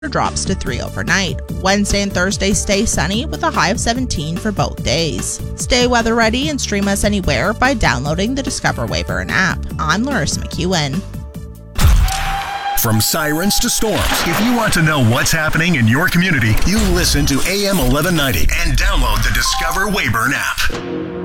drops to 3 overnight. Wednesday and Thursday stay sunny with a high of 17 for both days. Stay weather ready and stream us anywhere by downloading the Discover Weyburn app. I'm Larissa McEwen. From sirens to storms, if you want to know what's happening in your community, you listen to AM 1190 and download the Discover Weyburn app.